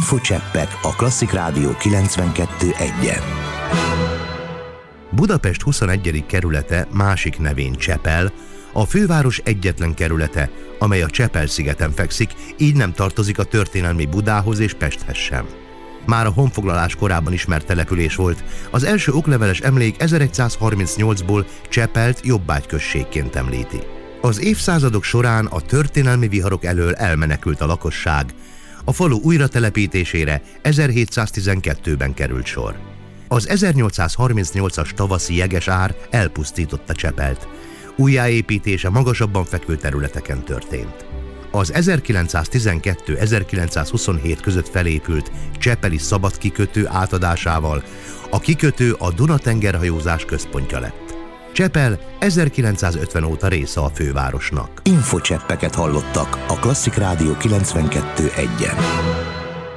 Infocseppek a Klasszik Rádió 92.1-en. Budapest 21. kerülete másik nevén Csepel, a főváros egyetlen kerülete, amely a Csepel-szigeten fekszik, így nem tartozik a történelmi Budához és Pesthez sem. Már a honfoglalás korában ismert település volt, az első okleveles emlék 1138-ból Csepelt jobbágyközségként említi. Az évszázadok során a történelmi viharok elől elmenekült a lakosság, a falu újratelepítésére 1712-ben került sor. Az 1838-as tavaszi jegesár elpusztította Csepelt, újjáépítése magasabban fekvő területeken történt. Az 1912-1927 között felépült csepeli szabadkikötő átadásával a kikötő a Duna-tengerhajózás központja lett. Csepel 1950 óta része a fővárosnak. Infocseppeket hallottak a Klasszik Rádió 92.1-en.